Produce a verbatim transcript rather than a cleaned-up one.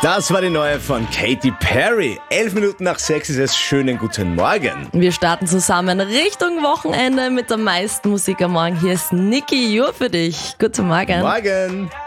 Das war die neue von Katy Perry. Elf Minuten nach sechs ist es. Schönen guten Morgen. Wir starten zusammen Richtung Wochenende mit der meisten Musik am Morgen. Hier ist Niki Jur für dich. Guten Morgen. Morgen.